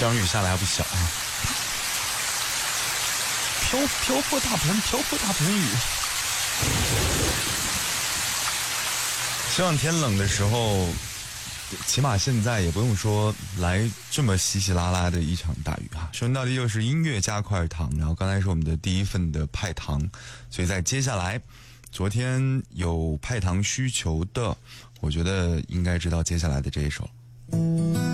这场雨下来还不小啊！瓢泼大盆雨。这两天冷的时候，起码现在也不用说来这么稀稀拉拉的一场大雨啊。说到底就是音乐加块糖，然后刚才是我们的第一份的派糖，所以在接下来，昨天有派糖需求的，我觉得应该知道接下来的这一首。